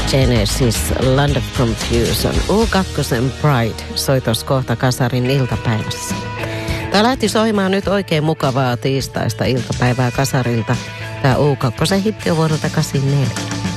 Genesis, Land of Confusion, U2 Pride, soitos kohta Kasarin iltapäivässä. Tämä lähti soimaan nyt oikein mukavaa tiistaista iltapäivää Kasarilta. Tämä U2 hitti on vuodelta 84.